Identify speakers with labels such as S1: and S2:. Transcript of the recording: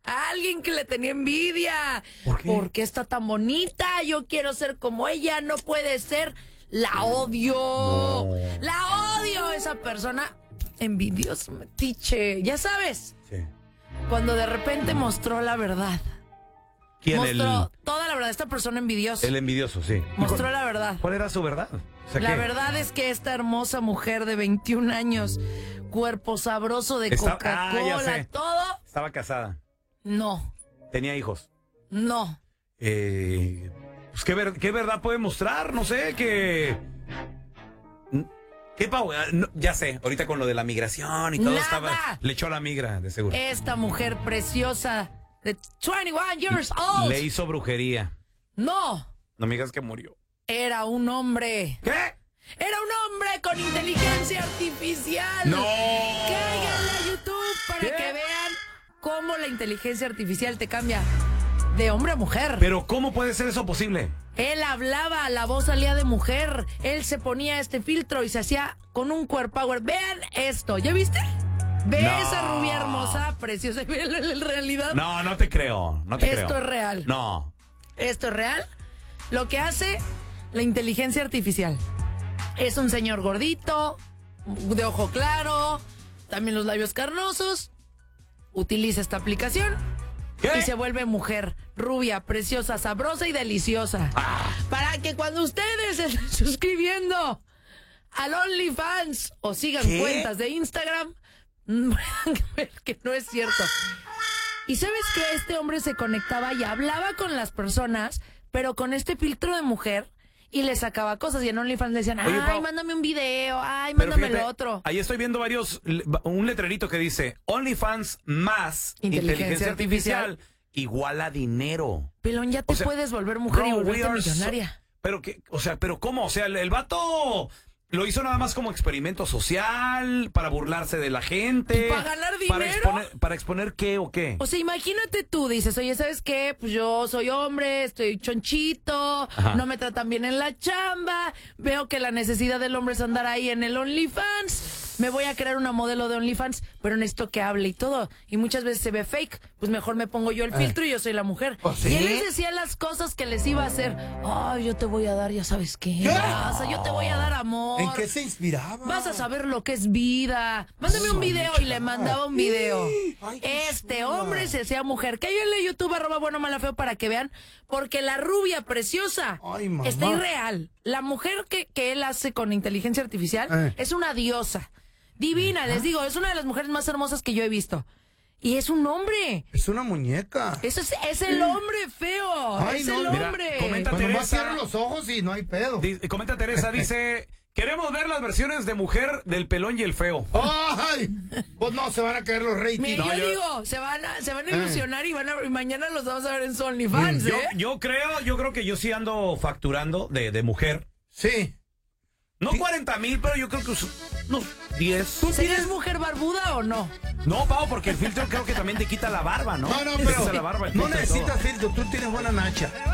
S1: A alguien que le tenía envidia.
S2: ¿Por qué?
S1: ¿Por qué está tan bonita? Yo quiero ser como ella, no puede ser. La odio.
S2: No.
S1: La odio. Esa persona envidiosa, metiche. Ya sabes,
S2: Sí.
S1: cuando de repente mostró la verdad.
S2: ¿Quién?
S1: Mostró toda la verdad. Esta persona envidiosa.
S2: El envidioso, sí.
S1: Mostró la verdad.
S2: ¿Cuál era su verdad? O sea,
S1: La
S2: ¿qué?
S1: verdad es que esta hermosa mujer de 21 años, cuerpo sabroso de
S2: Ya
S1: Coca-Cola,
S2: sé.
S1: todo.
S2: Estaba casada.
S1: No,
S2: Tenía hijos.
S1: no.
S2: Pues ¿qué verdad puede mostrar? No sé, que... ¿Qué, Pau? No, ya sé, ahorita con lo de la migración y todo
S1: Nada.
S2: le echó a la migra, de seguro.
S1: Esta mujer preciosa de 21 years old.
S2: Le hizo brujería.
S1: No,
S2: No me digas que murió.
S1: era un hombre.
S2: ¿Qué?
S1: Era un hombre con inteligencia artificial.
S2: ¡No!
S1: Cáiganle a YouTube para
S2: ¿Qué?
S1: que vean cómo la inteligencia artificial te cambia de hombre a mujer.
S2: Pero ¿cómo puede ser eso posible?
S1: Él hablaba, la voz salía de mujer. Él se ponía este filtro y se hacía con un core power. Vean esto, ¿ya viste? Ve
S2: No.
S1: esa rubia hermosa, preciosa. En realidad,
S2: No, no te creo. No te creo.
S1: esto es real.
S2: No.
S1: Esto es real. Lo que hace la inteligencia artificial. Es un señor gordito, de ojo claro, también los labios carnosos. Utiliza esta aplicación.
S2: ¿Qué?
S1: Y se vuelve mujer, rubia, preciosa, sabrosa y deliciosa. Para que cuando ustedes se estén suscribiendo al OnlyFans o sigan
S2: ¿Qué?
S1: cuentas de Instagram, puedan ver que no es cierto. Y sabes que este hombre se conectaba y hablaba con las personas, pero con este filtro de mujer, y le sacaba cosas. Y en OnlyFans le decían,
S2: Oye,
S1: ay,
S2: Pau,
S1: mándame un video, ay,
S2: pero
S1: mándame
S2: fíjate,
S1: lo otro.
S2: Ahí estoy viendo un letrerito que dice OnlyFans más
S1: Inteligencia artificial
S2: igual a dinero.
S1: Pelón, ya te
S2: O sea,
S1: puedes volver mujer y
S2: bro,
S1: volverte
S2: we are
S1: millonaria.
S2: Pero que, o sea, pero ¿cómo? O sea, el vato lo hizo nada más como experimento social, para burlarse de la gente.
S1: ¿Y para ganar
S2: Para
S1: dinero?
S2: para exponer qué o qué.
S1: O sea, imagínate tú, dices, oye, ¿sabes qué? Pues yo soy hombre, estoy chonchito,
S2: Ajá.
S1: no me tratan bien en la chamba, veo que la necesidad del hombre es andar ahí en el OnlyFans, me voy a crear una modelo de OnlyFans, pero necesito que hable y todo. Y muchas veces se ve fake, pues mejor me pongo yo el filtro y yo soy la mujer.
S2: ¿Oh, sí?
S1: Y él les decía las cosas que les iba a hacer. Ay, yo te voy a dar, ya sabes qué. O sea, yo te voy a dar amor.
S3: ¿En qué se inspiraba?
S1: Vas a saber lo que es vida. Mándame un video y le mandaba un video.
S3: Ay, qué
S1: Este
S3: chula.
S1: hombre se hacía mujer. Cáiganle a YouTube, @buenomala_feo para que vean. Porque la rubia preciosa
S3: Ay, mamá.
S1: está irreal. La mujer que él hace con inteligencia artificial es una diosa. Divina, les digo, es una de las mujeres más hermosas que yo he visto. Y es un hombre.
S3: Es una muñeca.
S1: Eso es el hombre feo.
S3: Ay,
S1: es
S3: no,
S1: el
S2: mira,
S1: hombre.
S2: comenta-
S3: Cuando más
S2: Teresa.
S3: cierran los ojos y no hay pedo.
S2: Comenta Teresa, dice, queremos ver las versiones de mujer del pelón y el feo.
S3: ¡Ay! Pues no, se van a caer los ratings.
S1: Mira,
S2: No,
S1: yo
S2: yo-
S1: digo, se van a ilusionar y mañana los vamos a ver en su OnlyFans, ¿eh?
S2: Yo creo que yo sí ando facturando de mujer.
S3: Sí.
S2: No 40,000, pero yo creo que unos 10.
S1: ¿Serías mujer barbuda o no?
S2: No, Pau, porque el filtro creo que también te quita la barba, ¿no?
S3: No,
S2: Te
S3: pero
S2: quita la barba, el
S3: no
S2: filtro y
S3: necesitas
S2: todo.
S3: filtro, tú tienes buena nacha.